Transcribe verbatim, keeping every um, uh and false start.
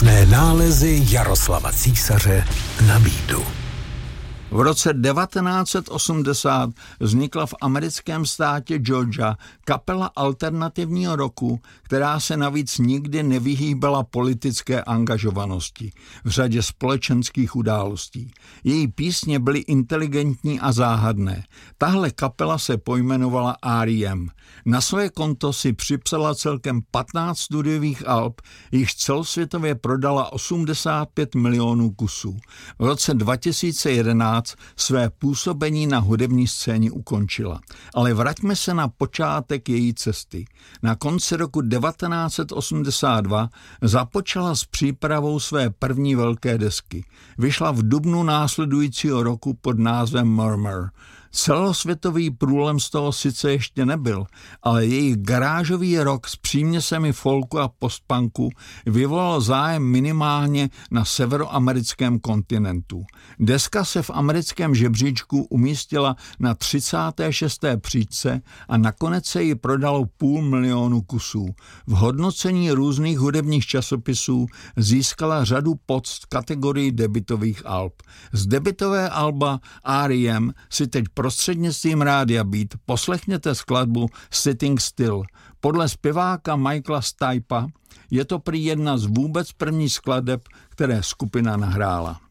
Vzácné nálezy Jaroslava Císaře na beatu. V roce devatenáct set osmdesát vznikla v americkém státě Georgia kapela alternativního roku, která se navíc nikdy nevyhýbala politické angažovanosti v řadě společenských událostí. Její písně byly inteligentní a záhadné. Tahle kapela se pojmenovala R E M. Na své konto si připsala celkem patnáct studiových alb, jichž celosvětově prodala osmdesát pět milionů kusů. V roce dva tisíce jedenáct své působení na hudební scéně ukončila. Ale vraťme se na počátek její cesty. Na konci roku devatenáct set osmdesát dva započala s přípravou své první velké desky. Vyšla v dubnu následujícího roku pod názvem Murmur. Celosvětový průlom z toho sice ještě nebyl, ale jejich garážový rock s příměsemi folku a postpunku vyvolal zájem minimálně na severoamerickém kontinentu. Deska se v americkém žebříčku umístila na třicáté šesté příčce a nakonec se jí prodalo půl milionu kusů. V hodnocení různých hudebních časopisů získala řadu poct kategorii debutových alb. Z debutové alba R E M si teď prostřednictvím Rádia Beat poslechněte skladbu Sitting Still. Podle zpěváka Michaela Stipe'a je to prý jedna z vůbec prvních skladeb, které skupina nahrála.